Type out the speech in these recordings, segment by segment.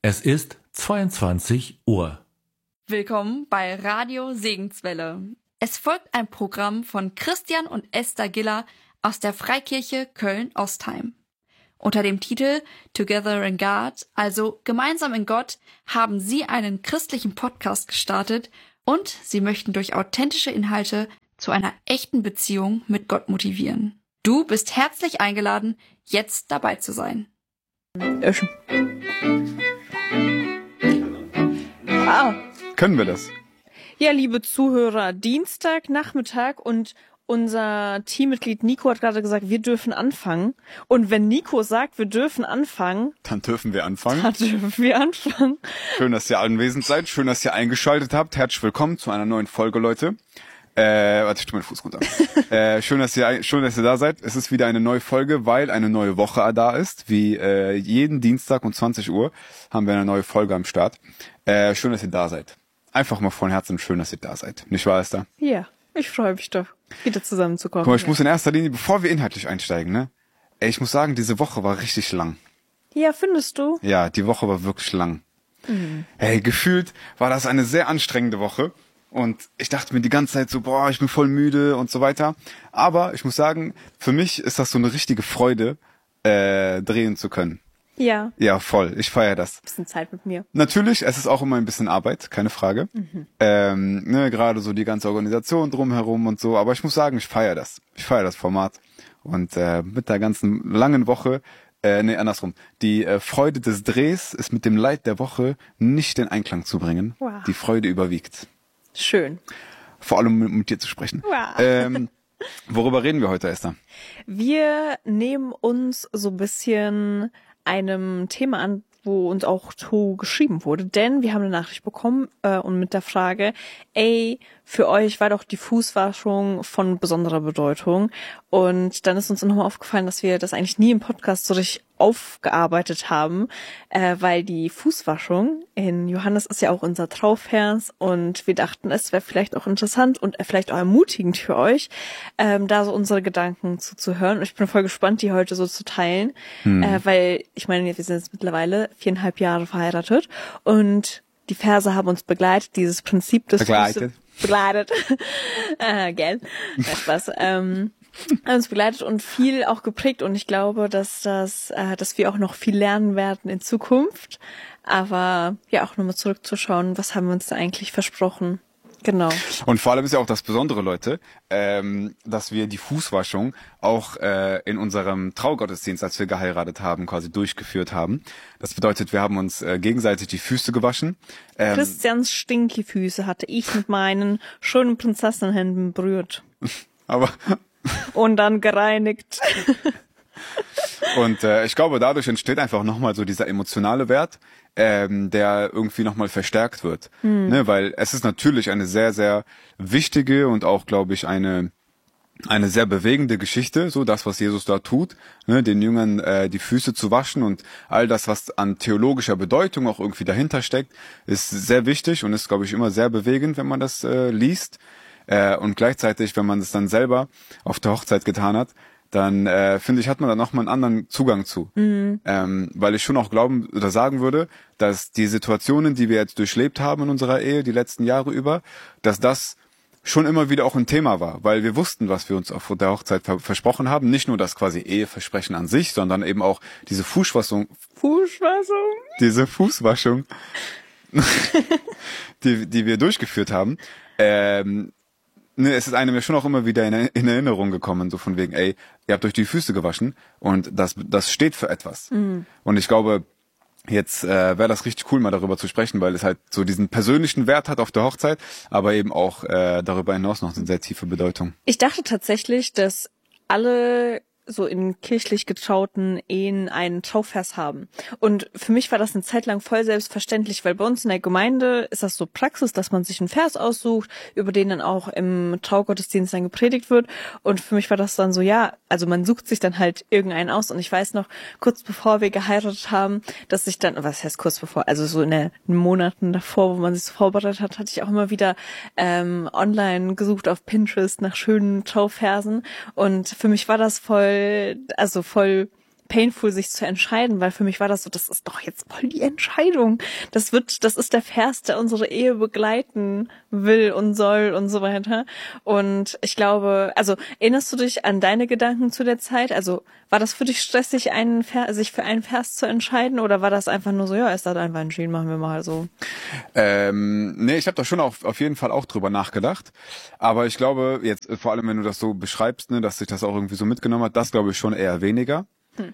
Es ist 22 Uhr. Willkommen bei Radio Segenswelle. Es folgt ein Programm von Christian und Esther Giller aus der Freikirche Köln-Ostheim. Unter dem Titel Together in God, also Gemeinsam in Gott, haben sie einen christlichen Podcast gestartet und sie möchten durch authentische Inhalte zu einer echten Beziehung mit Gott motivieren. Du bist herzlich eingeladen, jetzt dabei zu sein. Können wir das? Ja, liebe Zuhörer, Dienstagnachmittag und unser Teammitglied Nico hat gerade gesagt, wir dürfen anfangen. Und wenn Nico sagt, wir dürfen anfangen, Dann dürfen wir anfangen. Schön, dass ihr anwesend seid, schön, dass ihr eingeschaltet habt. Herzlich willkommen zu einer neuen Folge, Leute. Warte, ich tue meinen Fuß runter. Schön, dass ihr da seid. Es ist wieder eine neue Folge, weil eine neue Woche da ist. Wie jeden Dienstag um 20 Uhr haben wir eine neue Folge am Start. Schön, dass ihr da seid. Einfach mal von Herzen schön, dass ihr da seid. Nicht wahr, Esther? Ja, ich freue mich doch, wieder zusammenzukommen. Guck mal, ich muss in erster Linie, bevor wir inhaltlich einsteigen, ne? Ich muss sagen, diese Woche war richtig lang. Ja, findest du? Ja, die Woche war wirklich lang. Gefühlt war das eine sehr anstrengende Woche. Und ich dachte mir die ganze Zeit so, boah, ich bin voll müde und so weiter. Aber ich muss sagen, für mich ist das so eine richtige Freude, drehen zu können. Ja. Ja, voll. Ich feiere das. Bisschen Zeit mit mir. Natürlich, es ist auch immer ein bisschen Arbeit, keine Frage. Gerade so die ganze Organisation drumherum und so. Aber ich muss sagen, ich feiere das. Ich feiere das Format. Und mit der ganzen langen Woche, andersrum. Die Freude des Drehs ist mit dem Leid der Woche nicht in Einklang zu bringen. Wow. Die Freude überwiegt. Schön. Vor allem mit dir zu sprechen. Wow. Worüber reden wir heute, Esther? Wir nehmen uns so ein bisschen einem Thema an, wo uns auch so geschrieben wurde, denn wir haben eine Nachricht bekommen und mit der Frage, für euch war doch die Fußwaschung von besonderer Bedeutung, und dann ist uns nochmal aufgefallen, dass wir das eigentlich nie im Podcast so richtig aufgearbeitet haben, weil die Fußwaschung in Johannes ist ja auch unser Trauvers, und wir dachten, es wäre vielleicht auch interessant und vielleicht auch ermutigend für euch, da so unsere Gedanken zuzuhören. Und ich bin voll gespannt, die heute so zu teilen, weil ich meine, wir sind jetzt mittlerweile 4,5 Jahre verheiratet und die Verse haben uns begleitet, dieses Prinzip des begleitet. Gell? Ja, Spaß. Haben uns begleitet und viel auch geprägt, und ich glaube, dass wir auch noch viel lernen werden in Zukunft. Aber ja, auch nochmal zurückzuschauen, was haben wir uns da eigentlich versprochen? Genau. Und vor allem ist ja auch das Besondere, Leute, dass wir die Fußwaschung auch in unserem Traugottesdienst, als wir geheiratet haben, quasi durchgeführt haben. Das bedeutet, wir haben uns gegenseitig die Füße gewaschen. Christians Stinkefüße hatte ich mit meinen schönen Prinzessenhänden berührt. Aber und dann gereinigt. Und ich glaube, dadurch entsteht einfach nochmal so dieser emotionale Wert, der irgendwie nochmal verstärkt wird. Ne, weil es ist natürlich eine sehr, sehr wichtige und auch, glaube ich, eine sehr bewegende Geschichte, so das, was Jesus da tut, ne, den Jüngern die Füße zu waschen, und all das, was an theologischer Bedeutung auch irgendwie dahinter steckt, ist sehr wichtig und ist, glaube ich, immer sehr bewegend, wenn man das liest. Und gleichzeitig, wenn man es dann selber auf der Hochzeit getan hat, dann finde ich, hat man da nochmal einen anderen Zugang zu. Weil ich schon auch glauben oder sagen würde, dass die Situationen, die wir jetzt durchlebt haben in unserer Ehe, die letzten Jahre über, dass das schon immer wieder auch ein Thema war, weil wir wussten, was wir uns auf der Hochzeit versprochen haben. Nicht nur das quasi Eheversprechen an sich, sondern eben auch diese Fußwaschung, die wir durchgeführt haben. Es ist einem ja schon auch immer wieder in Erinnerung gekommen, so von wegen, ihr habt euch die Füße gewaschen, und das steht für etwas. Und ich glaube, jetzt wäre das richtig cool, mal darüber zu sprechen, weil es halt so diesen persönlichen Wert hat auf der Hochzeit, aber eben auch darüber hinaus noch eine sehr tiefe Bedeutung. Ich dachte tatsächlich, dass alle so in kirchlich getrauten Ehen einen Trauvers haben. Und für mich war das eine Zeit lang voll selbstverständlich, weil bei uns in der Gemeinde ist das so Praxis, dass man sich einen Vers aussucht, über den dann auch im Traugottesdienst dann gepredigt wird. Und für mich war das dann so, ja, also man sucht sich dann halt irgendeinen aus. Und ich weiß noch, kurz bevor wir geheiratet haben, dass ich dann, was heißt kurz bevor, also so in den Monaten davor, wo man sich so vorbereitet hat, hatte ich auch immer wieder online gesucht auf Pinterest nach schönen Trauversen. Und für mich war das voll painful, sich zu entscheiden, weil für mich war das so, das ist doch jetzt voll die Entscheidung. Das ist der Vers, der unsere Ehe begleiten will und soll und so weiter. Und ich glaube, also erinnerst du dich an deine Gedanken zu der Zeit? Also war das für dich stressig, sich für einen Vers zu entscheiden, oder war das einfach nur so, ja, ist das einfach entschieden, machen wir mal so? Nee, ich habe da schon auf jeden Fall auch drüber nachgedacht. Aber ich glaube, jetzt vor allem, wenn du das so beschreibst, ne, dass sich das auch irgendwie so mitgenommen hat, das glaube ich schon eher weniger.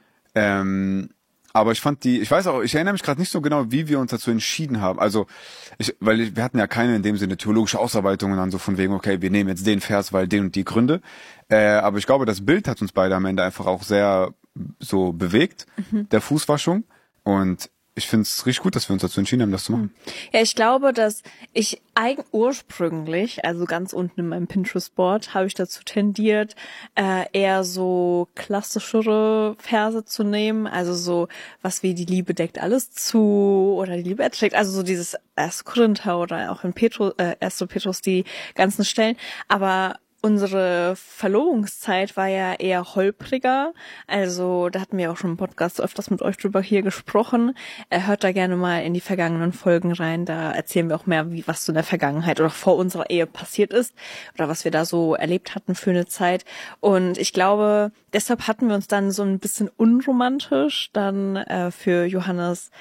Aber ich erinnere mich gerade nicht so genau, wie wir uns dazu entschieden haben. Also, wir hatten ja keine in dem Sinne theologische Ausarbeitungen dann so von wegen, okay, wir nehmen jetzt den Vers, weil den und die Gründe. Aber ich glaube, das Bild hat uns beide am Ende einfach auch sehr so bewegt, der Fußwaschung. Und ich finde es richtig gut, dass wir uns dazu entschieden haben, das zu machen. Ja, ich glaube, dass ich ursprünglich, also ganz unten in meinem Pinterest-Board, habe ich dazu tendiert, eher so klassischere Verse zu nehmen. Also so was wie die Liebe deckt alles zu oder die Liebe erträgt. Also so dieses 1. Korinther oder auch in 1. Petrus die ganzen Stellen. Aber unsere Verlobungszeit war ja eher holpriger, also da hatten wir auch schon im Podcast öfters mit euch drüber hier gesprochen. Hört da gerne mal in die vergangenen Folgen rein, da erzählen wir auch mehr, was so in der Vergangenheit oder vor unserer Ehe passiert ist oder was wir da so erlebt hatten für eine Zeit. Und ich glaube, deshalb hatten wir uns dann so ein bisschen unromantisch dann für Johannes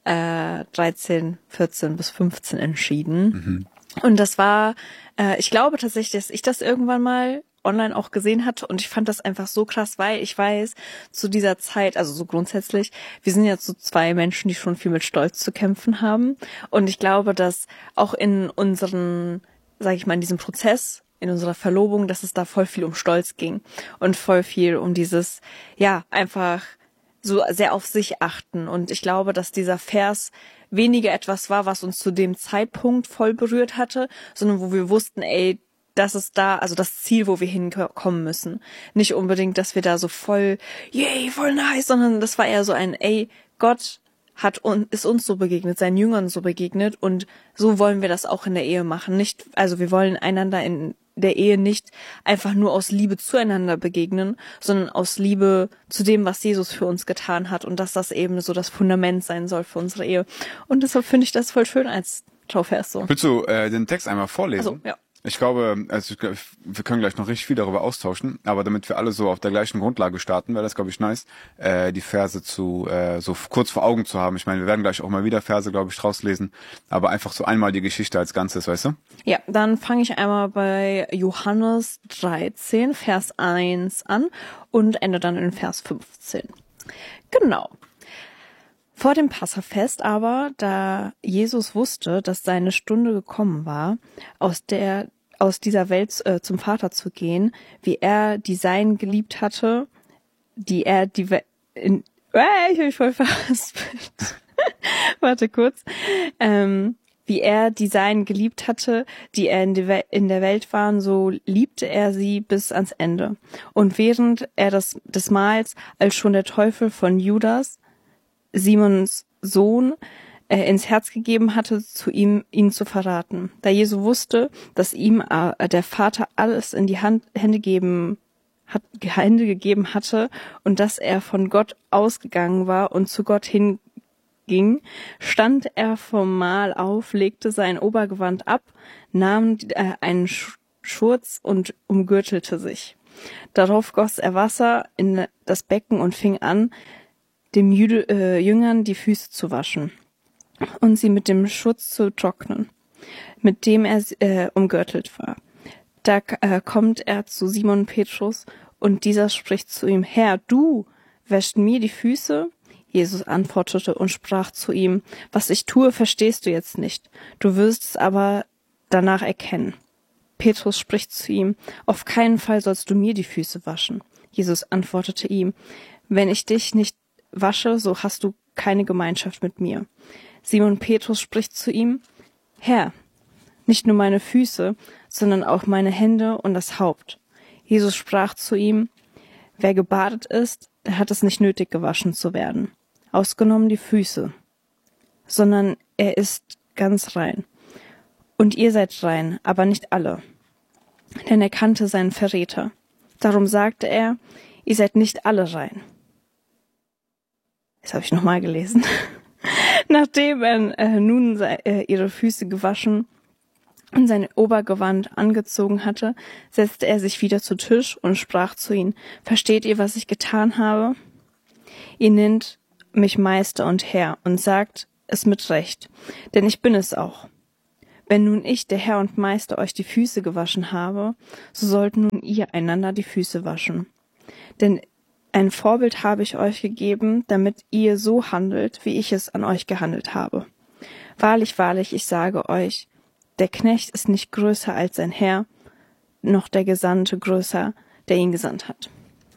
13, 14 bis 15 entschieden. Und das war, ich glaube tatsächlich, dass ich das irgendwann mal online auch gesehen hatte und ich fand das einfach so krass, weil ich weiß, zu dieser Zeit, also so grundsätzlich, wir sind jetzt so zwei Menschen, die schon viel mit Stolz zu kämpfen haben und ich glaube, dass auch in unseren, sag ich mal, in diesem Prozess, in unserer Verlobung, dass es da voll viel um Stolz ging und voll viel um dieses, ja, einfach so sehr auf sich achten. Und ich glaube, dass dieser Vers weniger etwas war, was uns zu dem Zeitpunkt voll berührt hatte, sondern wo wir wussten, ey, das ist da, also das Ziel, wo wir hinkommen müssen. Nicht unbedingt, dass wir da so voll, yay, voll nice, sondern das war eher so ein, ey, Gott ist uns so begegnet, seinen Jüngern so begegnet und so wollen wir das auch in der Ehe machen. Nicht, also wir wollen einander in der Ehe nicht einfach nur aus Liebe zueinander begegnen, sondern aus Liebe zu dem, was Jesus für uns getan hat und dass das eben so das Fundament sein soll für unsere Ehe. Und deshalb finde ich das voll schön als Schauvers so. Willst du den Text einmal vorlesen? Also, ja. Ich glaube, wir können gleich noch richtig viel darüber austauschen, aber damit wir alle so auf der gleichen Grundlage starten, wäre das, glaube ich, nice, die Verse so kurz vor Augen zu haben. Ich meine, wir werden gleich auch mal wieder Verse, glaube ich, draus lesen, aber einfach so einmal die Geschichte als Ganzes, weißt du? Ja, dann fange ich einmal bei Johannes 13, Vers 1 an und ende dann in Vers 15. Genau. Vor dem Passafest aber, da Jesus wusste, dass seine Stunde gekommen war, aus dieser Welt zum Vater zu gehen, wie er die Seinen geliebt hatte, ich hab mich voll verhaspelt. Warte kurz. Wie er die Seinen geliebt hatte, die er in der Welt waren, so liebte er sie bis ans Ende. Und während er des Mahls, als schon der Teufel von Judas, Simons Sohn, ins Herz gegeben hatte, ihn zu verraten. Da Jesu wusste, dass ihm der Vater alles in die Hände gegeben hatte und dass er von Gott ausgegangen war und zu Gott hinging, stand er vom Mahl auf, legte sein Obergewand ab, nahm einen Schurz und umgürtelte sich. Darauf goss er Wasser in das Becken und fing an, dem Jüngern die Füße zu waschen und sie mit dem Schurz zu trocknen, mit dem er umgürtelt war. Da kommt er zu Simon Petrus und dieser spricht zu ihm, Herr, du wäschst mir die Füße? Jesus antwortete und sprach zu ihm, was ich tue, verstehst du jetzt nicht. Du wirst es aber danach erkennen. Petrus spricht zu ihm, auf keinen Fall sollst du mir die Füße waschen. Jesus antwortete ihm, wenn ich dich nicht wasche, so hast du keine Gemeinschaft mit mir. Simon Petrus spricht zu ihm, Herr, nicht nur meine Füße, sondern auch meine Hände und das Haupt. Jesus sprach zu ihm, wer gebadet ist, der hat es nicht nötig, gewaschen zu werden, ausgenommen die Füße, sondern er ist ganz rein. Und ihr seid rein, aber nicht alle. Denn er kannte seinen Verräter. Darum sagte er, ihr seid nicht alle rein. Jetzt habe ich nochmal gelesen. Nachdem er nun ihre Füße gewaschen und sein Obergewand angezogen hatte, setzte er sich wieder zu Tisch und sprach zu ihnen: Versteht ihr, was ich getan habe? Ihr nennt mich Meister und Herr und sagt es mit Recht, denn ich bin es auch. Wenn nun ich, der Herr und Meister, euch die Füße gewaschen habe, so sollt nun ihr einander die Füße waschen. Denn ein Vorbild habe ich euch gegeben, damit ihr so handelt, wie ich es an euch gehandelt habe. Wahrlich, wahrlich, ich sage euch, der Knecht ist nicht größer als sein Herr, noch der Gesandte größer, der ihn gesandt hat.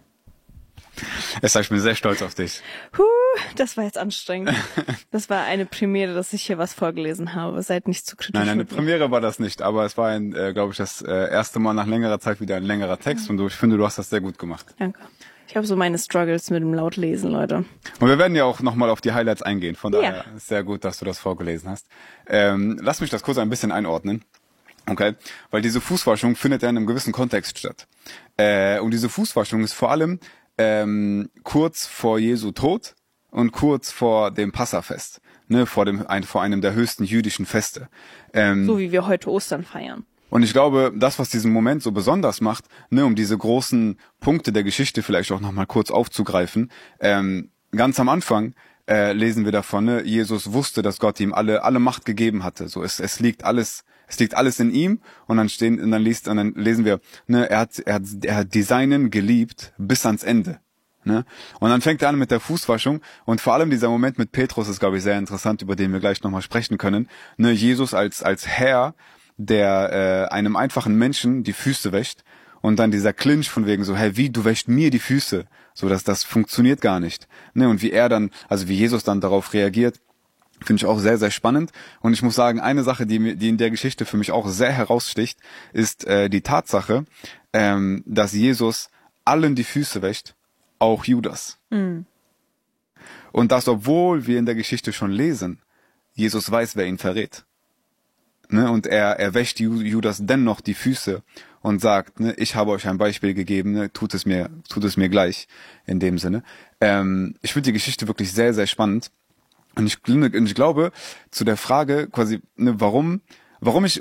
Ich bin sehr stolz auf dich. Das war jetzt anstrengend. Das war eine Premiere, dass ich hier was vorgelesen habe. Seid nicht zu kritisch. Nein, eine Premiere war das nicht, aber es war glaube ich, das erste Mal nach längerer Zeit wieder ein längerer Text und ich finde, du hast das sehr gut gemacht. Danke. Ich habe so meine Struggles mit dem Lautlesen, Leute. Und wir werden ja auch nochmal auf die Highlights eingehen, von daher ist sehr gut, dass du das vorgelesen hast. Lass mich das kurz ein bisschen einordnen. Okay, weil diese Fußwaschung findet ja in einem gewissen Kontext statt. Und diese Fußwaschung ist vor allem kurz vor Jesu Tod und kurz vor dem Passafest, ne, vor einem der höchsten jüdischen Feste. So wie wir heute Ostern feiern. Und ich glaube, das, was diesen Moment so besonders macht, ne, um diese großen Punkte der Geschichte vielleicht auch nochmal kurz aufzugreifen, ganz am Anfang lesen wir davon, ne, Jesus wusste, dass Gott ihm alle Macht gegeben hatte. So, es liegt alles in ihm und dann lesen wir, ne, er hat die Seinen geliebt bis ans Ende. Ne? Und dann fängt er an mit der Fußwaschung und vor allem dieser Moment mit Petrus ist, glaube ich, sehr interessant, über den wir gleich nochmal sprechen können. Ne, Jesus als Herr, der einem einfachen Menschen die Füße wäscht und dann dieser Clinch von wegen so, hey, wie, du wäschst mir die Füße? So, das funktioniert gar nicht. Ne? Und wie Jesus dann darauf reagiert, finde ich auch sehr, sehr spannend. Und ich muss sagen, eine Sache, die in der Geschichte für mich auch sehr heraussticht, ist die Tatsache, dass Jesus allen die Füße wäscht, auch Judas. Mhm. Und das, obwohl wir in der Geschichte schon lesen, Jesus weiß, wer ihn verrät. Ne? Und er wäscht Judas dennoch die Füße und sagt, ne, ich habe euch ein Beispiel gegeben, ne, tut es mir gleich, in dem Sinne. Ich finde die Geschichte wirklich sehr, sehr spannend. Und ich glaube, zu der Frage quasi, ne, warum ich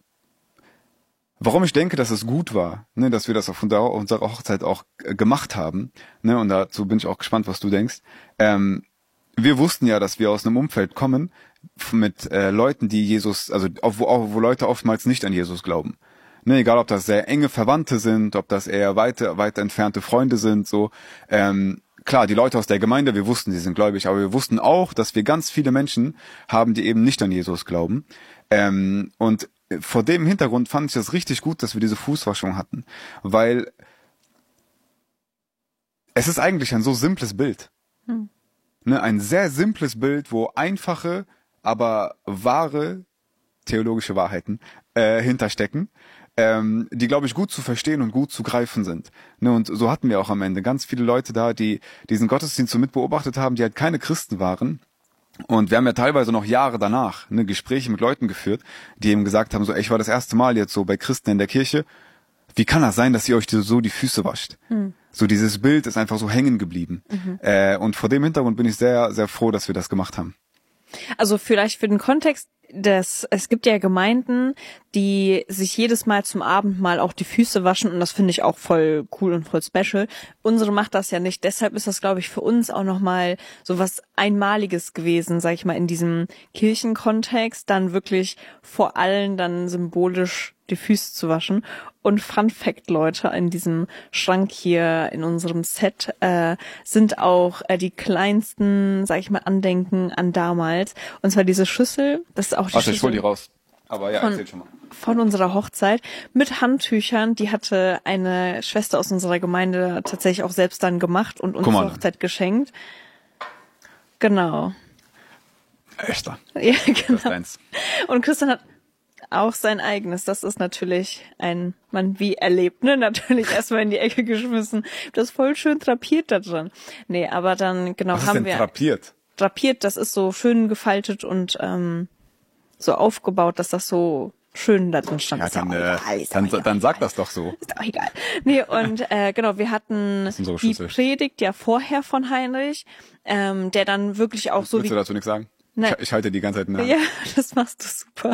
denke, dass es gut war, ne, dass wir das auf unserer Hochzeit auch gemacht haben, ne, und dazu bin ich auch gespannt, was du denkst. Wir wussten ja, dass wir aus einem Umfeld kommen mit Leuten, die Jesus, also wo Leute oftmals nicht an Jesus glauben. Ne, egal, ob das sehr enge Verwandte sind, ob das eher weit entfernte Freunde sind, so. Klar, die Leute aus der Gemeinde, wir wussten, sie sind gläubig, aber wir wussten auch, dass wir ganz viele Menschen haben, die eben nicht an Jesus glauben. Und vor dem Hintergrund fand ich das richtig gut, dass wir diese Fußwaschung hatten, weil es ist eigentlich ein so simples Bild. Ne, ein sehr simples Bild, wo einfache, aber wahre theologische Wahrheiten hinterstecken, die, glaube ich, gut zu verstehen und gut zu greifen sind. Ne, und so hatten wir auch am Ende ganz viele Leute da, die diesen Gottesdienst so mitbeobachtet haben, die halt keine Christen waren. Und wir haben ja teilweise noch Jahre danach Gespräche mit Leuten geführt, die eben gesagt haben, so, ich war das erste Mal jetzt so bei Christen in der Kirche. Wie kann das sein, dass ihr euch so die Füße wascht? So, dieses Bild ist einfach so hängen geblieben. Und vor dem Hintergrund bin ich sehr, sehr froh, dass wir das gemacht haben. Also vielleicht für den Kontext, es gibt ja Gemeinden, die sich jedes Mal zum Abendmahl auch die Füße waschen und das finde ich auch voll cool und voll special. Unsere macht das ja nicht, deshalb ist das, glaube ich, für uns auch nochmal so was Einmaliges gewesen, sag ich mal, in diesem Kirchenkontext, dann wirklich vor allen dann symbolisch die Füße zu waschen. Und Fun Fact, Leute, in diesem Schrank hier in unserem Set sind auch die kleinsten, sag ich mal, Andenken an damals. Und zwar diese Schüssel, das ist auch die Schüssel. Ich hol die raus. Aber ja, erzähl schon mal. Von unserer Hochzeit mit Handtüchern, die hatte eine Schwester aus unserer Gemeinde tatsächlich auch selbst dann gemacht und uns zur Hochzeit geschenkt. Genau. Echter. Ja, genau. Das ist deins. Und Christian hat auch sein eigenes. Das ist natürlich man wie erlebt, ne? Natürlich erstmal in die Ecke geschmissen. Das ist voll schön drapiert da drin. Nee, aber dann, genau, Was haben ist denn wir. drapiert? Drapiert, das ist so schön gefaltet und so aufgebaut, dass das so schön da drin stand. Ja, Ist ja dann, auch egal, ist auch egal. dann sag das doch so. Ist auch egal. Nee, und genau, wir hatten ist unsere die Schlüssel. Predigt ja vorher von Heinrich, der dann wirklich auch so Willst du dazu nichts sagen? Nein. Ich halte die ganze Zeit in der Hand. Ja, das machst du super.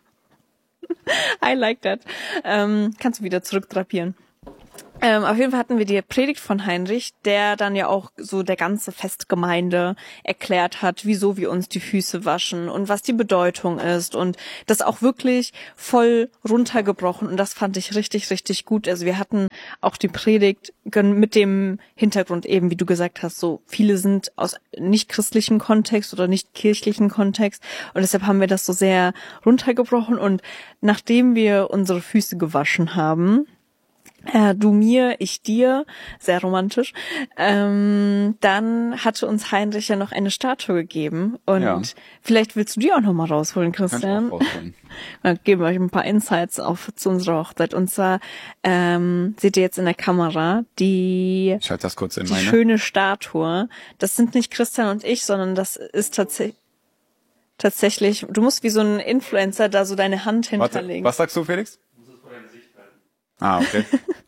I like that. Kannst du wieder zurückdrapieren. Auf jeden Fall hatten wir die Predigt von Heinrich, der dann ja auch so der ganze Festgemeinde erklärt hat, wieso wir uns die Füße waschen und was die Bedeutung ist und das auch wirklich voll runtergebrochen und das fand ich richtig, richtig gut. Also wir hatten auch die Predigt mit dem Hintergrund eben, wie du gesagt hast, so viele sind aus nicht christlichen Kontext oder nicht kirchlichen Kontext und deshalb haben wir das so sehr runtergebrochen und nachdem wir unsere Füße gewaschen haben, du mir, ich dir, sehr romantisch. Dann hatte uns Heinrich ja noch eine Statue gegeben und Ja. vielleicht willst du die auch noch mal rausholen, Kann ich Christian. auch rausholen. Dann geben wir euch ein paar Insights zu unserer Hochzeit. Und zwar seht ihr jetzt in der Kamera die Ich halte das kurz in meine. schöne Statue. Das sind nicht Christian und ich, sondern das ist tatsächlich, du musst wie so ein Influencer da so deine Hand Warte, hinterlegen. was sagst du, Felix? Ah, okay.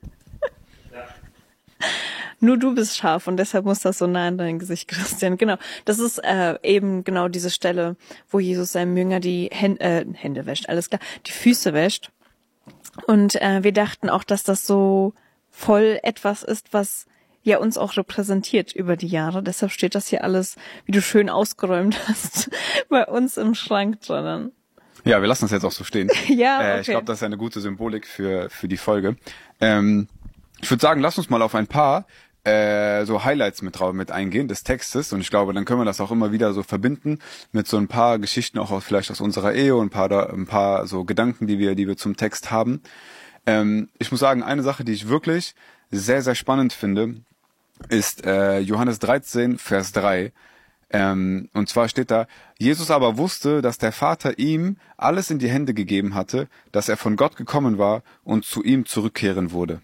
Nur du bist scharf und deshalb muss das so nah an dein Gesicht, Christian. Genau, das ist eben genau diese Stelle, wo Jesus seinem Jünger die Hände wäscht, alles klar, die Füße wäscht. Und wir dachten auch, dass das so voll etwas ist, was ja uns auch repräsentiert über die Jahre. Deshalb steht das hier alles, wie du schön ausgeräumt hast, bei uns im Schrank drinnen. Ja, wir lassen das jetzt auch so stehen. Ja, okay. Ich glaube, das ist eine gute Symbolik für die Folge. Ich würde sagen, lass uns mal auf ein paar so Highlights mit eingehen des Textes und ich glaube, dann können wir das auch immer wieder so verbinden mit so ein paar Geschichten auch vielleicht aus unserer Ehe und ein paar so Gedanken, die wir zum Text haben. Ich muss sagen, eine Sache, die ich wirklich sehr, sehr spannend finde, ist Johannes 13, Vers 3. Und zwar steht da, Jesus aber wusste, dass der Vater ihm alles in die Hände gegeben hatte, dass er von Gott gekommen war und zu ihm zurückkehren würde.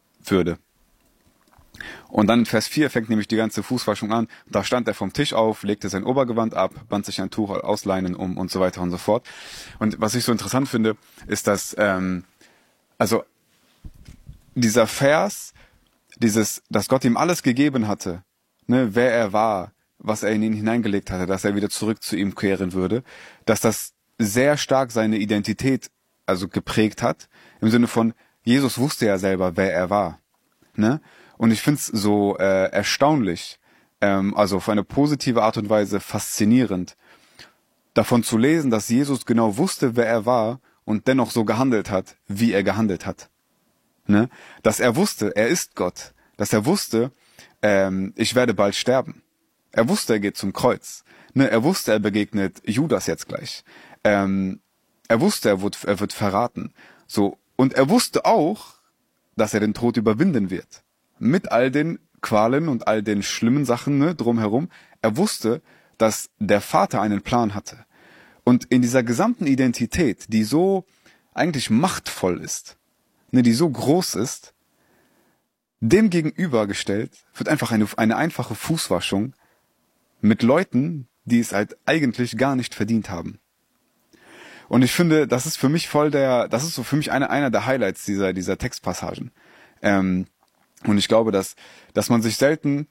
Und dann in Vers 4 fängt nämlich die ganze Fußwaschung an. Da stand er vom Tisch auf, legte sein Obergewand ab, band sich ein Tuch aus Leinen um und so weiter und so fort. Und was ich so interessant finde, ist, dass also dieser Vers, dass Gott ihm alles gegeben hatte, ne, wer er war, was er in ihn hineingelegt hatte, dass er wieder zurück zu ihm kehren würde, dass das sehr stark seine Identität also geprägt hat, im Sinne von, Jesus wusste ja selber, wer er war. Ne? Und ich find's so erstaunlich, also auf eine positive Art und Weise faszinierend, davon zu lesen, dass Jesus genau wusste, wer er war und dennoch so gehandelt hat, wie er gehandelt hat. Ne? Dass er wusste, er ist Gott. Dass er wusste, ich werde bald sterben. Er wusste, er geht zum Kreuz. Ne? Er wusste, er begegnet Judas jetzt gleich. Er wusste, er wird verraten. So. Und er wusste auch, dass er den Tod überwinden wird. Mit all den Qualen und all den schlimmen Sachen, ne, drumherum. Er wusste, dass der Vater einen Plan hatte. Und in dieser gesamten Identität, die so eigentlich machtvoll ist, ne, die so groß ist, dem gegenübergestellt wird einfach eine einfache Fußwaschung mit Leuten, die es halt eigentlich gar nicht verdient haben. Und ich finde, das ist für mich das ist so für mich einer der Highlights dieser Textpassagen. Und ich glaube, dass man sich selten,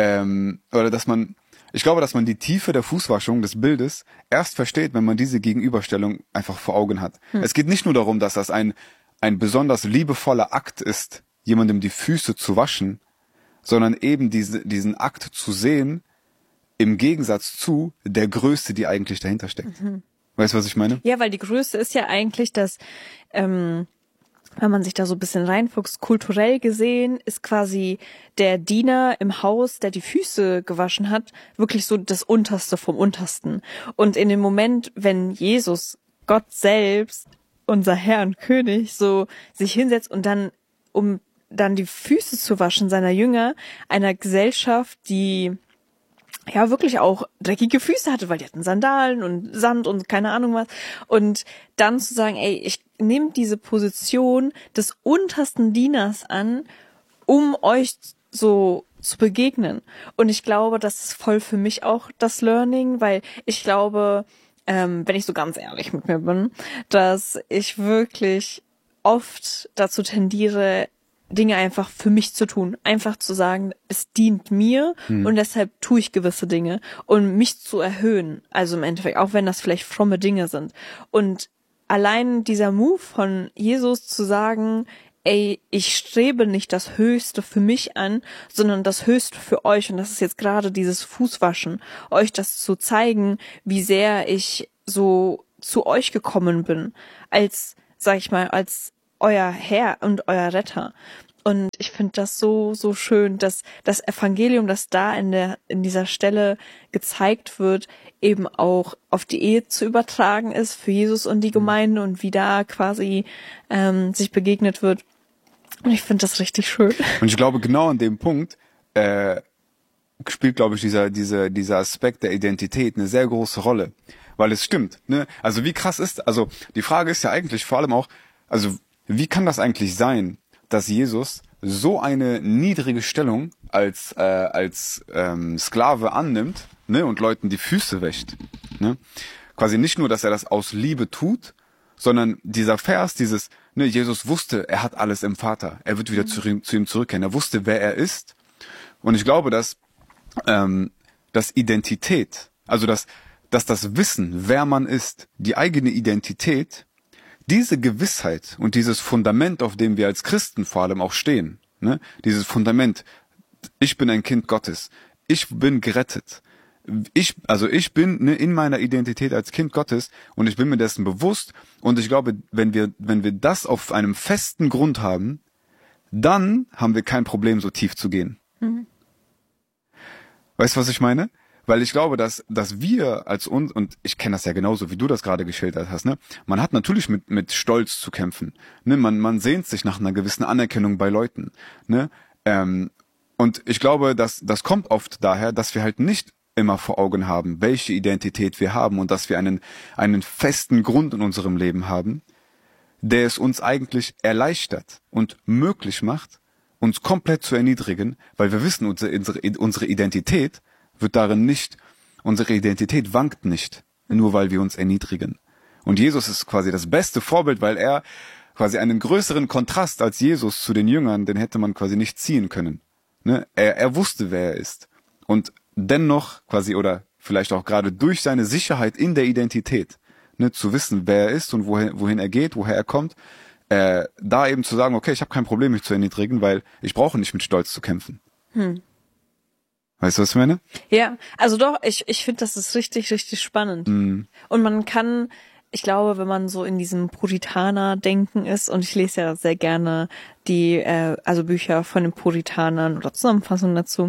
ich glaube, dass man die Tiefe der Fußwaschung des Bildes erst versteht, wenn man diese Gegenüberstellung einfach vor Augen hat. Es geht nicht nur darum, dass das ein besonders liebevoller Akt ist, jemandem die Füße zu waschen, sondern eben diesen Akt zu sehen, im Gegensatz zu der Größe, die eigentlich dahinter steckt. Weißt du, was ich meine? Ja, weil die Größe ist ja eigentlich, dass, wenn man sich da so ein bisschen reinfuchst, kulturell gesehen ist quasi der Diener im Haus, der die Füße gewaschen hat, wirklich so das Unterste vom Untersten. Und in dem Moment, wenn Jesus, Gott selbst, unser Herr und König, so sich hinsetzt und dann, um dann die Füße zu waschen seiner Jünger, einer Gesellschaft, die ja wirklich auch dreckige Füße hatte, weil die hatten Sandalen und Sand und keine Ahnung was. Und dann zu sagen, ey, ich nehme diese Position des untersten Dieners an, um euch so zu begegnen. Und ich glaube, das ist voll für mich auch das Learning, weil ich glaube, wenn ich so ganz ehrlich mit mir bin, dass ich wirklich oft dazu tendiere, Dinge einfach für mich zu tun. Einfach zu sagen, es dient mir und deshalb tue ich gewisse Dinge. Und mich zu erhöhen. Also im Endeffekt, auch wenn das vielleicht fromme Dinge sind. Und allein dieser Move von Jesus zu sagen, ey, ich strebe nicht das Höchste für mich an, sondern das Höchste für euch. Und das ist jetzt gerade dieses Fußwaschen. Euch das zu zeigen, wie sehr ich so zu euch gekommen bin. Als, sag ich mal, als euer Herr und euer Retter. Und ich finde das so, so schön, dass das Evangelium, das da in dieser Stelle gezeigt wird, eben auch auf die Ehe zu übertragen ist für Jesus und die Gemeinde und wie da quasi sich begegnet wird. Und ich finde das richtig schön. Und ich glaube, genau an dem Punkt spielt, glaube ich, dieser Aspekt der Identität eine sehr große Rolle. Weil es stimmt, ne? Also wie krass ist, also die Frage ist ja eigentlich vor allem auch, also wie kann das eigentlich sein, dass Jesus so eine niedrige Stellung als Sklave annimmt, ne, und Leuten die Füße wäscht, ne? Quasi nicht nur, dass er das aus Liebe tut, sondern dieser Vers, ne, Jesus wusste, er hat alles im Vater, er wird wieder zu ihm zurückkehren, er wusste, wer er ist. Und ich glaube, dass Identität, also dass das Wissen, wer man ist, die eigene Identität, diese Gewissheit und dieses Fundament, auf dem wir als Christen vor allem auch stehen, ne, dieses Fundament, ich bin ein Kind Gottes, ich bin gerettet, ich bin, ne, in meiner Identität als Kind Gottes und ich bin mir dessen bewusst und ich glaube, wenn wir das auf einem festen Grund haben, dann haben wir kein Problem, so tief zu gehen. Mhm. Weißt du, was ich meine? Weil ich glaube, dass wir als uns, und ich kenne das ja genauso, wie du das gerade geschildert hast, ne? Man hat natürlich mit Stolz zu kämpfen, ne? Man sehnt sich nach einer gewissen Anerkennung bei Leuten, ne? Und ich glaube, das kommt oft daher, dass wir halt nicht immer vor Augen haben, welche Identität wir haben und dass wir einen festen Grund in unserem Leben haben, der es uns eigentlich erleichtert und möglich macht, uns komplett zu erniedrigen, weil wir wissen, unsere Identität wird darin nicht, unsere Identität wankt nicht, nur weil wir uns erniedrigen. Und Jesus ist quasi das beste Vorbild, weil er quasi einen größeren Kontrast als Jesus zu den Jüngern, den hätte man quasi nicht ziehen können. Ne? Er wusste, wer er ist. Und dennoch quasi, oder vielleicht auch gerade durch seine Sicherheit in der Identität, ne, zu wissen, wer er ist und wohin er geht, woher er kommt, da eben zu sagen, okay, ich habe kein Problem, mich zu erniedrigen, weil ich brauche nicht mit Stolz zu kämpfen. Weißt du, was ich meine? Ja, also doch, ich finde, das ist richtig, richtig spannend. Und man kann, ich glaube, wenn man so in diesem Puritaner-Denken ist, und ich lese ja sehr gerne die, also Bücher von den Puritanern oder Zusammenfassungen dazu,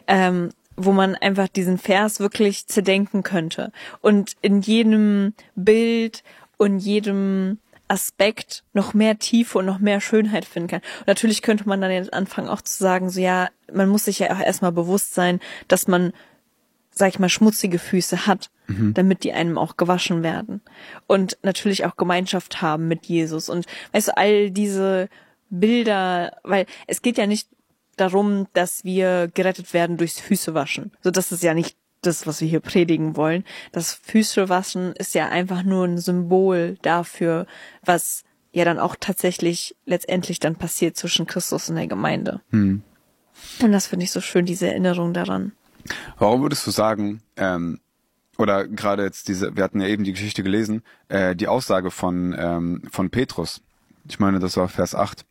wo man einfach diesen Vers wirklich zerdenken könnte und in jedem Bild und jedem Aspekt noch mehr Tiefe und noch mehr Schönheit finden kann. Und natürlich könnte man dann jetzt anfangen auch zu sagen, so ja, man muss sich ja auch erstmal bewusst sein, dass man, sag ich mal, schmutzige Füße hat, damit die einem auch gewaschen werden. Und natürlich auch Gemeinschaft haben mit Jesus. Und weißt du, all diese Bilder, weil es geht ja nicht darum, dass wir gerettet werden durchs Füßewaschen. So, das ist ja nicht das, was wir hier predigen wollen. Das Füßewaschen ist ja einfach nur ein Symbol dafür, was ja dann auch tatsächlich letztendlich dann passiert zwischen Christus und der Gemeinde. Und das finde ich so schön, diese Erinnerung daran. Warum würdest du sagen, oder gerade jetzt wir hatten ja eben die Geschichte gelesen, die Aussage von Petrus, ich meine, das war Vers 8,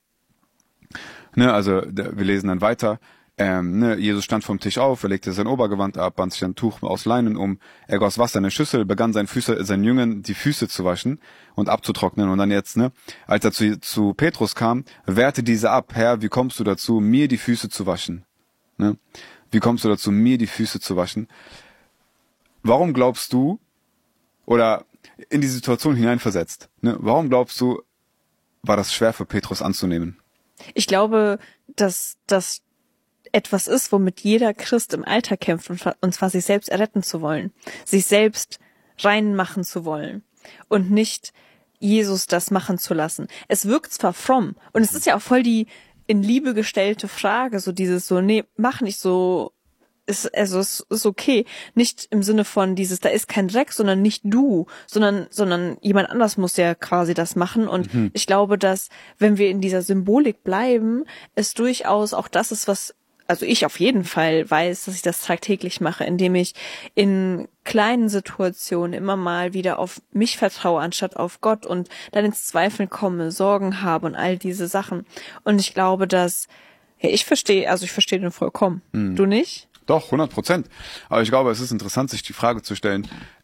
ne, also wir lesen dann weiter, ne, Jesus stand vom Tisch auf, er legte sein Obergewand ab, band sich ein Tuch aus Leinen um, er goss Wasser in eine Schüssel, begann seinen Jüngern die Füße zu waschen und abzutrocknen. Und dann jetzt, ne, als er zu Petrus kam, wehrte diese ab, Herr, wie kommst du dazu, mir die Füße zu waschen? Ne? Wie kommst du dazu, mir die Füße zu waschen? Warum glaubst du, oder in die Situation hineinversetzt, ne, warum glaubst du, war das schwer für Petrus anzunehmen? Ich glaube, dass das etwas ist, womit jeder Christ im Alltag kämpft, und zwar sich selbst erretten zu wollen, sich selbst reinmachen zu wollen und nicht Jesus das machen zu lassen. Es wirkt zwar fromm und es ist ja auch voll die in Liebe gestellte Frage, so dieses so, nee, mach nicht so es ist okay. Nicht im Sinne von dieses, da ist kein Dreck, sondern nicht du, sondern jemand anders muss ja quasi das machen. Und ich glaube, dass, wenn wir in dieser Symbolik bleiben, es durchaus auch das ist, was, also ich auf jeden Fall weiß, dass ich das tagtäglich mache, indem ich in kleinen Situationen immer mal wieder auf mich vertraue, anstatt auf Gott und dann ins Zweifeln komme, Sorgen habe und all diese Sachen. Und ich glaube, dass, ja, ich verstehe den vollkommen. Du nicht? Doch, 100%. Aber ich glaube, es ist interessant, sich die Frage zu stellen,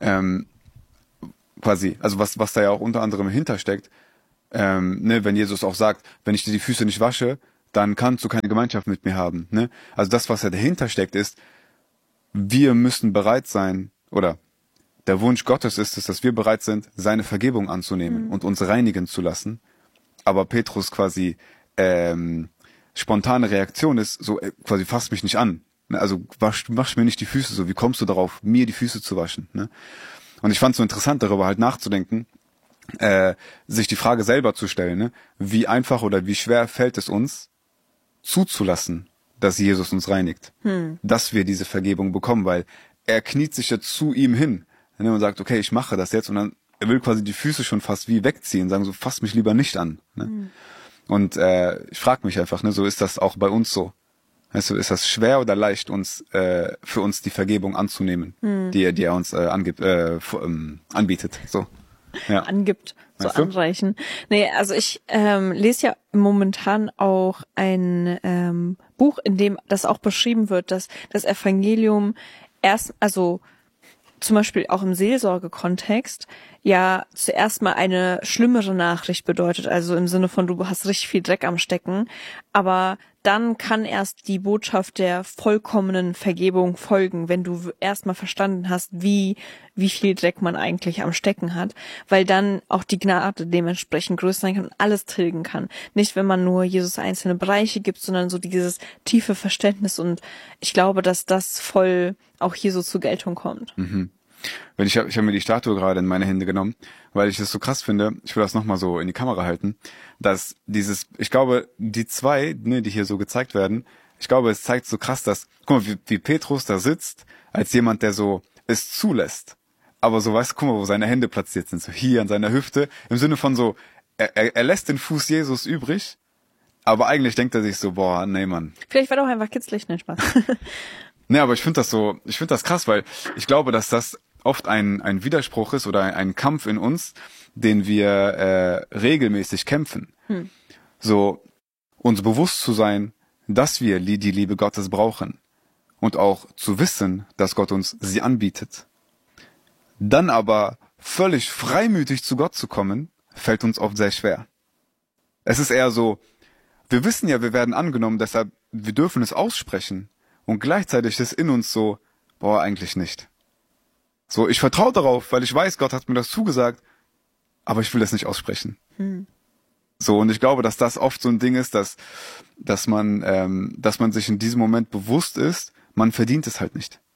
quasi, also was da ja auch unter anderem hintersteckt, wenn Jesus auch sagt, wenn ich dir die Füße nicht wasche, dann kannst du keine Gemeinschaft mit mir haben. Ne? Also das, was ja dahinter steckt, ist, wir müssen bereit sein, oder der Wunsch Gottes ist es, dass wir bereit sind, seine Vergebung anzunehmen und uns reinigen zu lassen. Aber Petrus quasi spontane Reaktion ist, so quasi fass mich nicht an. Also wasch mir nicht die Füße so. Wie kommst du darauf, mir die Füße zu waschen? Ne? Und ich fand es so interessant, darüber halt nachzudenken, sich die Frage selber zu stellen, ne? Wie einfach oder wie schwer fällt es uns, zuzulassen, dass Jesus uns reinigt, dass wir diese Vergebung bekommen, weil er kniet sich ja zu ihm hin, ne? Und sagt, okay, ich mache das jetzt, und dann er will quasi die Füße schon fast wie wegziehen, sagen so, fass mich lieber nicht an. Ne? Und ich frage mich einfach, ne, so ist das auch bei uns so. Weißt du, ist das schwer oder leicht, uns für uns die Vergebung anzunehmen, die er uns anbietet? So. Ja. Angibt, so Weißt du? anreichen. Nee, also ich lese ja momentan auch ein Buch, in dem das auch beschrieben wird, dass das Evangelium also zum Beispiel auch im Seelsorgekontext ja zuerst mal eine schlimmere Nachricht bedeutet, also im Sinne von, du hast richtig viel Dreck am Stecken, aber dann kann erst die Botschaft der vollkommenen Vergebung folgen, wenn du erst mal verstanden hast, wie viel Dreck man eigentlich am Stecken hat, weil dann auch die Gnade dementsprechend größer sein kann und alles tilgen kann. Nicht, wenn man nur Jesus einzelne Bereiche gibt, sondern so dieses tiefe Verständnis, und ich glaube, dass das voll auch hier so zur Geltung kommt. Ich hab mir die Statue gerade in meine Hände genommen, weil ich es so krass finde, ich will das nochmal so in die Kamera halten, dass ich glaube, die zwei, ne, die hier so gezeigt werden, ich glaube, es zeigt so krass, dass, guck mal, wie Petrus da sitzt, als jemand, der so es zulässt. Aber so, weißt du, guck mal, wo seine Hände platziert sind, so hier an seiner Hüfte, im Sinne von so, er lässt den Fuß Jesus übrig, aber eigentlich denkt er sich so, boah, nee, Mann. Vielleicht war doch einfach kitzlig, ne, Spaß. Ne, aber ich finde das krass, weil ich glaube, dass das oft ein Widerspruch ist oder ein Kampf in uns, den wir regelmäßig kämpfen. So, uns bewusst zu sein, dass wir die Liebe Gottes brauchen und auch zu wissen, dass Gott uns sie anbietet. Dann aber völlig freimütig zu Gott zu kommen, fällt uns oft sehr schwer. Es ist eher so, wir wissen ja, wir werden angenommen, deshalb, wir dürfen es aussprechen. Und gleichzeitig ist in uns so, boah, eigentlich nicht. So, ich vertraue darauf, weil ich weiß, Gott hat mir das zugesagt, aber ich will das nicht aussprechen. So, und ich glaube, dass das oft so ein Ding ist, dass man sich in diesem Moment bewusst ist, man verdient es halt nicht.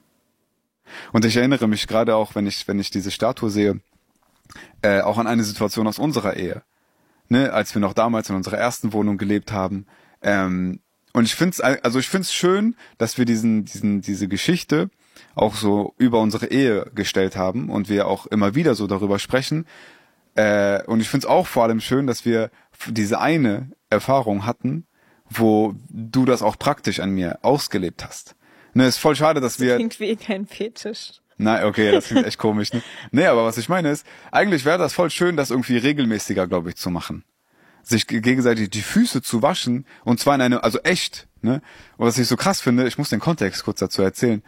Und ich erinnere mich gerade auch, wenn ich diese Statue sehe, auch an eine Situation aus unserer Ehe, ne, als wir noch damals in unserer ersten Wohnung gelebt haben. Und ich find's schön, dass wir diese Geschichte auch so über unsere Ehe gestellt haben und wir auch immer wieder so darüber sprechen. Und ich find's auch vor allem schön, dass wir diese eine Erfahrung hatten, wo du das auch praktisch an mir ausgelebt hast. Ne, ist voll schade, dass wir... Das klingt wie kein Fetisch. Nein, okay, das klingt echt komisch, ne? Nee, aber was ich meine ist, eigentlich wäre das voll schön, das irgendwie regelmäßiger, glaube ich, zu machen. Sich gegenseitig die Füße zu waschen, und zwar in einem, also echt, ne? Und was ich so krass finde, ich muss den Kontext kurz dazu erzählen.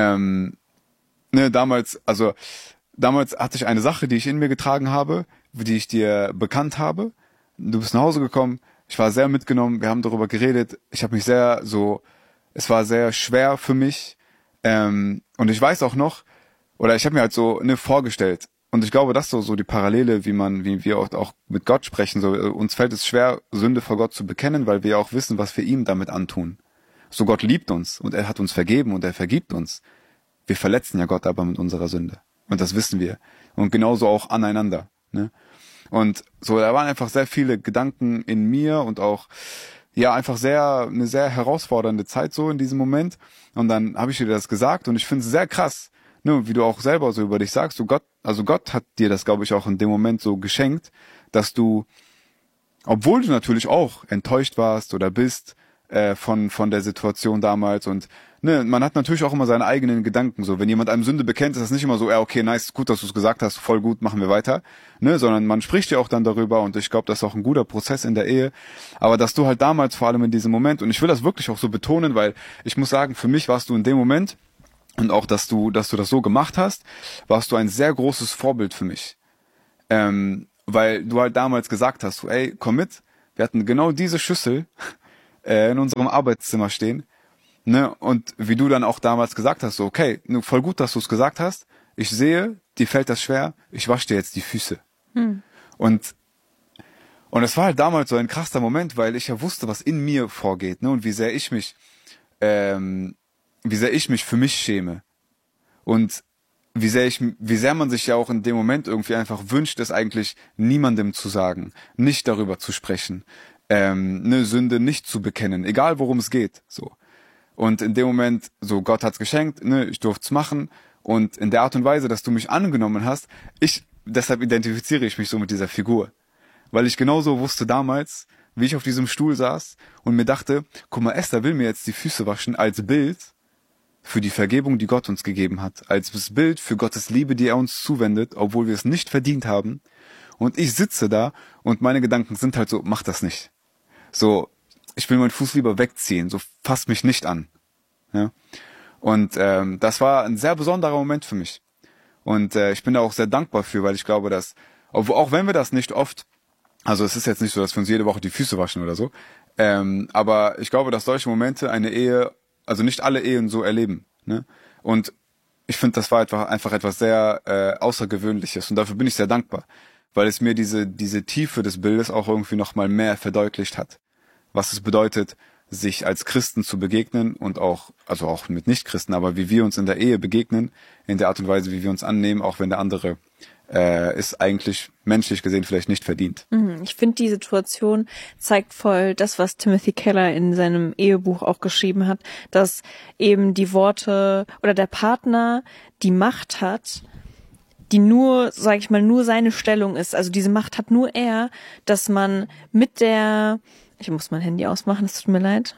Damals hatte ich eine Sache, die ich in mir getragen habe, die ich dir bekannt habe. Du bist nach Hause gekommen, ich war sehr mitgenommen, wir haben darüber geredet, es war sehr schwer für mich, und ich weiß auch noch, oder ich habe mir halt so vorgestellt, und ich glaube, das ist so die Parallele, wie wir auch mit Gott sprechen, so, uns fällt es schwer, Sünde vor Gott zu bekennen, weil wir auch wissen, was wir ihm damit antun. So, Gott liebt uns und er hat uns vergeben und er vergibt uns. Wir verletzen ja Gott aber mit unserer Sünde. Und das wissen wir. Und genauso auch aneinander. Ne? Und so, da waren einfach sehr viele Gedanken in mir und auch ja einfach eine sehr herausfordernde Zeit so in diesem Moment. Und dann habe ich dir das gesagt und ich finde es sehr krass, ne, wie du auch selber so über dich sagst, so Gott hat dir das, glaube ich, auch in dem Moment so geschenkt, dass du, obwohl du natürlich auch enttäuscht warst oder bist von der Situation damals und ne, man hat natürlich auch immer seine eigenen Gedanken, so wenn jemand einem Sünde bekennt, ist das nicht immer so, ja okay, nice, gut, dass du es gesagt hast, voll gut, machen wir weiter, ne, sondern man spricht ja auch dann darüber und ich glaube, das ist auch ein guter Prozess in der Ehe, aber dass du halt damals vor allem in diesem Moment, und ich will das wirklich auch so betonen, weil ich muss sagen, für mich warst du in dem Moment und auch, dass du das so gemacht hast, warst du ein sehr großes Vorbild für mich, weil du halt damals gesagt hast, so, ey, komm mit, wir hatten genau diese Schüssel in unserem Arbeitszimmer stehen, ne, und wie du dann auch damals gesagt hast, so, okay, voll gut, dass du es gesagt hast, ich sehe, dir fällt das schwer, ich wasche dir jetzt die Füße. Und es war halt damals so ein krasser Moment, weil ich ja wusste, was in mir vorgeht, ne, und wie sehr ich mich für mich schäme. Und wie sehr man sich ja auch in dem Moment irgendwie einfach wünscht, es eigentlich niemandem zu sagen, nicht darüber zu sprechen, eine Sünde nicht zu bekennen, egal worum es geht, so. Und in dem Moment, so, Gott hat's geschenkt, ne, ich durfte's machen und in der Art und Weise, dass du mich angenommen hast, deshalb identifiziere ich mich so mit dieser Figur, weil ich genauso wusste damals, wie ich auf diesem Stuhl saß und mir dachte, guck mal, Esther will mir jetzt die Füße waschen als Bild für die Vergebung, die Gott uns gegeben hat, als Bild für Gottes Liebe, die er uns zuwendet, obwohl wir es nicht verdient haben. Und ich sitze da und meine Gedanken sind halt so, mach das nicht. So, ich will meinen Fuß lieber wegziehen, so fass mich nicht an. Ja? Und das war ein sehr besonderer Moment für mich. Und ich bin da auch sehr dankbar für, weil ich glaube, dass, auch wenn wir das nicht oft, also es ist jetzt nicht so, dass wir uns jede Woche die Füße waschen oder so, aber ich glaube, dass solche Momente eine Ehe, also nicht alle Ehen so erleben. Ne? Und ich finde, das war einfach etwas sehr Außergewöhnliches und dafür bin ich sehr dankbar, weil es mir diese Tiefe des Bildes auch irgendwie nochmal mehr verdeutlicht hat, was es bedeutet, sich als Christen zu begegnen und auch, also auch mit Nichtchristen, aber wie wir uns in der Ehe begegnen, in der Art und Weise, wie wir uns annehmen, auch wenn der andere ist eigentlich menschlich gesehen vielleicht nicht verdient. Ich finde, die Situation zeigt voll das, was Timothy Keller in seinem Ehebuch auch geschrieben hat, dass eben die Worte oder der Partner die Macht hat, die nur, sag ich mal, nur seine Stellung ist. Also diese Macht hat nur er, dass man ich muss mein Handy ausmachen, es tut mir leid.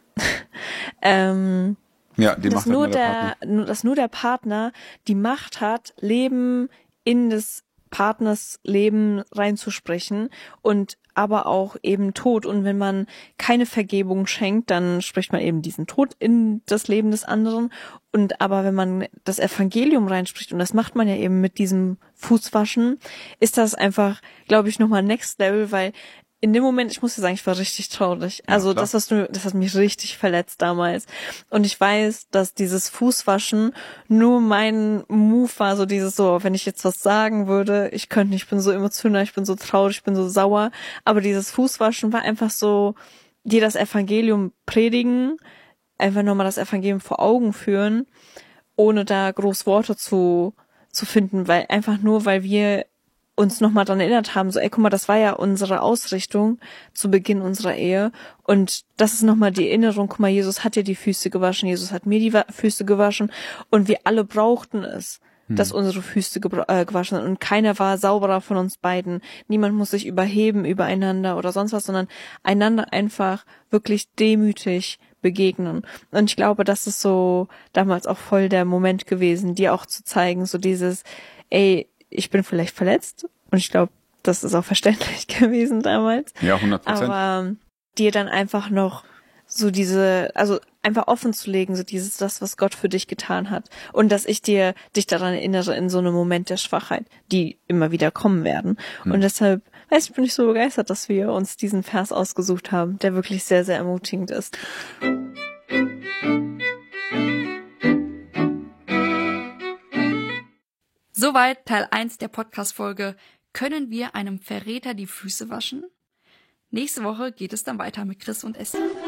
Ja, die Macht hat nur der Partner. Dass nur der Partner die Macht hat, Leben in des Partners Leben reinzusprechen und aber auch eben Tod. Und wenn man keine Vergebung schenkt, dann spricht man eben diesen Tod in das Leben des anderen. Und aber wenn man das Evangelium reinspricht, und das macht man ja eben mit diesem Fußwaschen, ist das einfach, glaube ich, nochmal Next Level, weil in dem Moment, ich muss dir sagen, ich war richtig traurig. Also das hat mich richtig verletzt damals. Und ich weiß, dass dieses Fußwaschen nur mein Move war, so dieses so, wenn ich jetzt was sagen würde, ich bin so emotional, ich bin so traurig, ich bin so sauer. Aber dieses Fußwaschen war einfach so, dir das Evangelium predigen, einfach nochmal das Evangelium vor Augen führen, ohne da groß Worte zu finden, weil wir uns nochmal dran erinnert haben, so, ey, guck mal, das war ja unsere Ausrichtung zu Beginn unserer Ehe und das ist nochmal die Erinnerung, guck mal, Jesus hat dir die Füße gewaschen, Jesus hat mir die Füße gewaschen und wir alle brauchten es, dass unsere Füße gewaschen sind und keiner war sauberer von uns beiden. Niemand muss sich überheben übereinander oder sonst was, sondern einander einfach wirklich demütig begegnen. Und ich glaube, das ist so damals auch voll der Moment gewesen, dir auch zu zeigen, so dieses, ey, ich bin vielleicht verletzt und ich glaube, das ist auch verständlich gewesen damals. Ja, 100%. Aber dir dann einfach noch so einfach offen zu legen, so das, was Gott für dich getan hat. Und dass ich dich daran erinnere in so einem Moment der Schwachheit, die immer wieder kommen werden. Und deshalb, bin ich so begeistert, dass wir uns diesen Vers ausgesucht haben, der wirklich sehr, sehr ermutigend ist. Soweit Teil 1 der Podcast-Folge. Können wir einem Verräter die Füße waschen? Nächste Woche geht es dann weiter mit Chris und Esther.